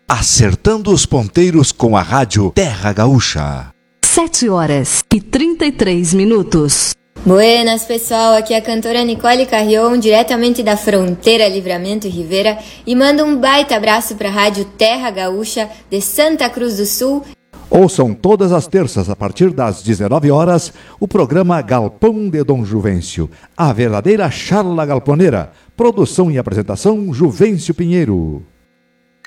Acertando os ponteiros com a rádio Terra Gaúcha. 7h33. Buenas, pessoal, aqui é a cantora Nicole Carrion, diretamente da fronteira Livramento e Rivera, e mando um baita abraço para a rádio Terra Gaúcha de Santa Cruz do Sul. Ouçam todas as terças, a partir das 19 horas, o programa Galpão de Dom Juvencio, a verdadeira charla galponeira. Produção e apresentação, Juvencio Pinheiro.